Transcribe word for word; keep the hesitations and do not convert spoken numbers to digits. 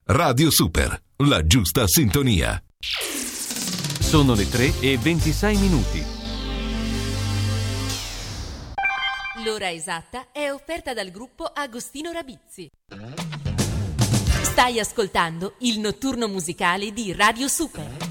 Radio Super, la giusta sintonia. Sono le tre e ventisei minuti. L'ora esatta è offerta dal gruppo Agostino Rabizzi. Stai ascoltando il notturno musicale di Radio Super.